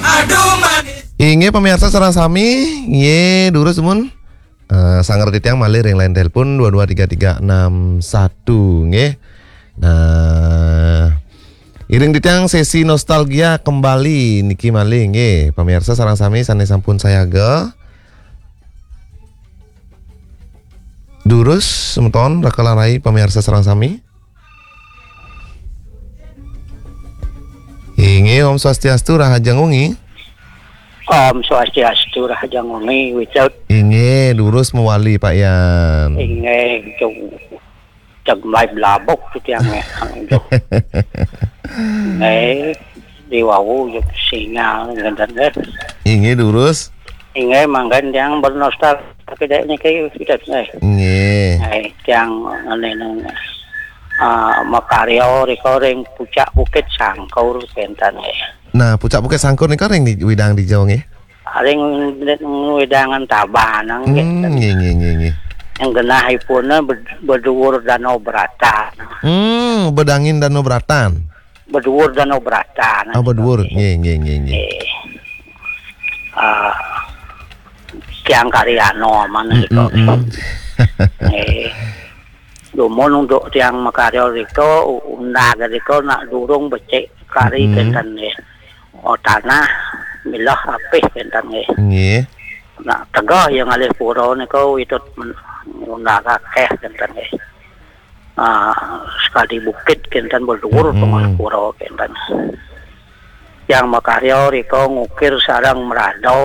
Inge pemirsa sareng sami, nggih durus mun. Sanger titiang malir yang lain telepon 223361 nggih. Nah, iring titiang sesi nostalgia kembali niki malih nggih. Pemirsa sareng sami sanes sampun sayaga. Durus semeton rakalarai pemirsa sareng sami. Inge Om Swastiastu Rahaja Ngungi. Om Swastiastu Rahaja Ngungi without Inge durus mewali Pak Yan. inge mai blabok titiang diwawu juk singa gandan Inge durus. inge manggan yang bernostal kedai ni kay kita Inge. yang nang makaryo recording pucak bukit sangkaur kentan Nah, pucak bukit sangkur nih kan yang di widang di Jawa nggih. aring wedangan tabanang Nggih. yang genahipuna berduur Danau Bratan. Bedangin Danau Bratan. Berduur Danau Bratan. Oh, berduur. Nggih. Kiang Karyano mana itu. Lumun untuk tiang makaryo itu undaga itu nak durung becek kari kentan tanah milah apih kentan Nggih. nak tegah yang alih pura niku itu undaga keh kentan sekali bukit kentan berduur pengalih pura kentan yang makaryo riko ngukir sarang merado